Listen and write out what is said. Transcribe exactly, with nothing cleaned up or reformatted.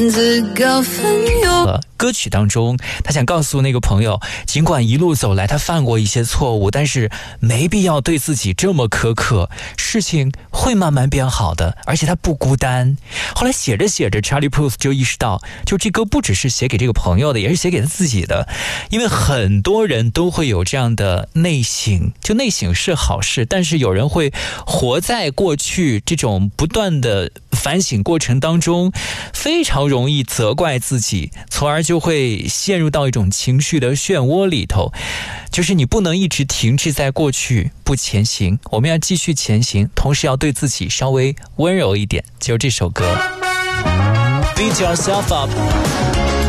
歌曲当中他想告诉那个朋友，尽管一路走来他犯过一些错误，但是没必要对自己这么苛刻，事情会慢慢变好的，而且他不孤单。后来写着写着 Charlie Puth 就意识到，就这歌不只是写给这个朋友的，也是写给他自己的，因为很多人都会有这样的内省，就内省是好事，但是有人会活在过去这种不断的反省过程当中，非常容易责怪自己，从而就会陷入到一种情绪的漩涡里头。就是你不能一直停滞在过去不前行，我们要继续前行，同时要对自己稍微温柔一点。就这首歌 Beat Yourself Up